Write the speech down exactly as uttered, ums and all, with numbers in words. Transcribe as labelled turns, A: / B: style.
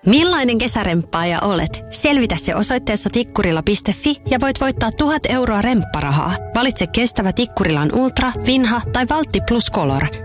A: Millainen kesäremppaaja olet? Selvitä se osoitteessa tikkurila piste fi ja voit voittaa tuhat euroa rempparahaa. Valitse kestävä Tikkurilan Ultra, Vinha tai Valtti Plus Color.